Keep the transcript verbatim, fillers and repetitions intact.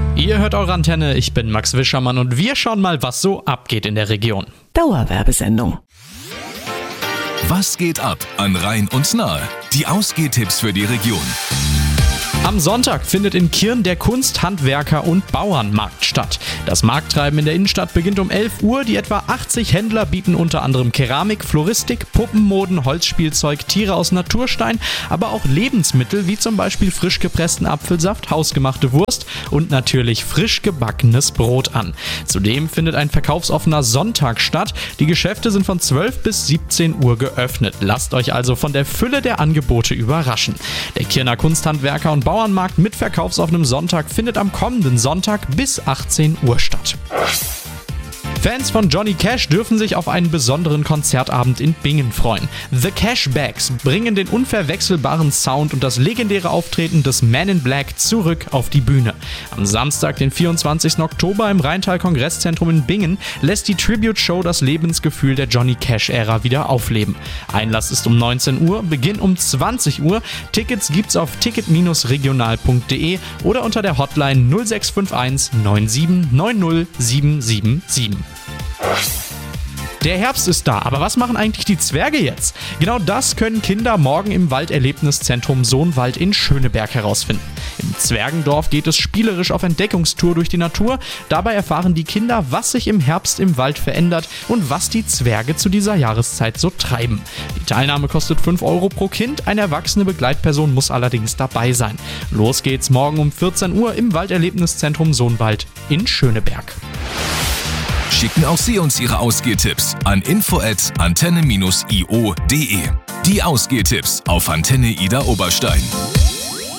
Ihr hört eure Antenne, ich bin Max Wischermann und wir schauen mal, was so abgeht in der Region. Dauerwerbesendung. Was geht ab an Rhein und Nahe? Die Ausgehtipps für die Region. Am Sonntag findet in Kirn der Kunst-, Handwerker- und Bauernmarkt statt. Das Markttreiben in der Innenstadt beginnt um elf Uhr. Die etwa achtzig Händler bieten unter anderem Keramik, Floristik, Puppenmoden, Holzspielzeug, Tiere aus Naturstein, aber auch Lebensmittel wie zum Beispiel frisch gepressten Apfelsaft, hausgemachte Wurst und natürlich frisch gebackenes Brot an. Zudem findet ein verkaufsoffener Sonntag statt. Die Geschäfte sind von zwölf bis siebzehn Uhr geöffnet. Lasst euch also von der Fülle der Angebote überraschen. Der Kirner Kunsthandwerker- und Bauernmarkt mit verkaufsoffenem Sonntag findet am kommenden Sonntag bis achtzehn Uhr statt. Fans von Johnny Cash dürfen sich auf einen besonderen Konzertabend in Bingen freuen. The Cashbacks bringen den unverwechselbaren Sound und das legendäre Auftreten des Man in Black zurück auf die Bühne. Am Samstag, den vierundzwanzigsten Oktober im Rheintal-Kongresszentrum in Bingen, lässt die Tribute-Show das Lebensgefühl der Johnny Cash-Ära wieder aufleben. Einlass ist um neunzehn Uhr, Beginn um zwanzig Uhr. Tickets gibt's auf ticket Bindestrich regional punkt de oder unter der Hotline null sechs fünf eins neun sieben neun null sieben sieben sieben. Der Herbst ist da, aber was machen eigentlich die Zwerge jetzt? Genau das können Kinder morgen im Walderlebniszentrum Sohnwald in Schöneberg herausfinden. Im Zwergendorf geht es spielerisch auf Entdeckungstour durch die Natur. Dabei erfahren die Kinder, was sich im Herbst im Wald verändert und was die Zwerge zu dieser Jahreszeit so treiben. Die Teilnahme kostet fünf Euro pro Kind, eine erwachsene Begleitperson muss allerdings dabei sein. Los geht's morgen um vierzehn Uhr im Walderlebniszentrum Sohnwald in Schöneberg. Schicken auch Sie uns Ihre Ausgehtipps an info at antenne Bindestrich io punkt de. Die Ausgehtipps auf Antenne Ida Oberstein.